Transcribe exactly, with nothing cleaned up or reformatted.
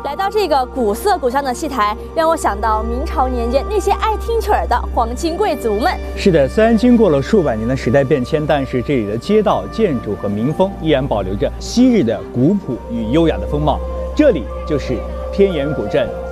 来到这个古色古香的戏台，让我想到明朝年间那些爱听曲儿的皇亲贵族们。 是的，虽然经过了数百年的时代变迁，但是这里的街道、建筑和民风依然保留着昔日的古朴与优雅的风貌。这里就是天眼古镇。